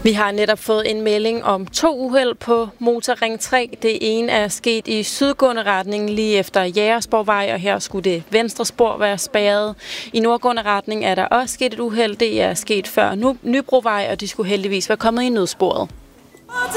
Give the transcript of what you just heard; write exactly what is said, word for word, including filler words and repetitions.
Vi har netop fået en melding om to uheld på Motorring tre. Det ene er sket i sydgående retning lige efter Jægersborgvej, og her skulle det venstre spor være spærret. I nordgående retning er der også sket et uheld. Det er sket før Nybrovej, og de skulle heldigvis være kommet i nødsporet.